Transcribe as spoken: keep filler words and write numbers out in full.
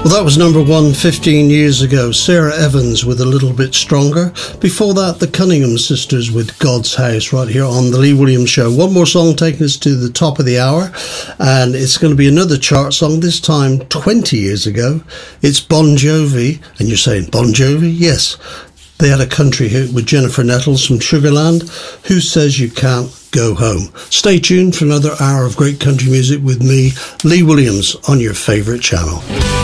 That was number one fifteen years ago. Sarah Evans with A Little Bit Stronger. Before that, the Cunningham Sisters with God's House, right here on the Lee Williams Show. One more song taking us to the top of the hour, and it's going to be another chart song, this time twenty years ago. It's Bon Jovi, and you're saying, Bon Jovi? Yes. They had a country hit with Jennifer Nettles from Sugarland, Who Says You Can't Go Home. Stay tuned for another hour of great country music with me, Lee Williams, on your favourite channel.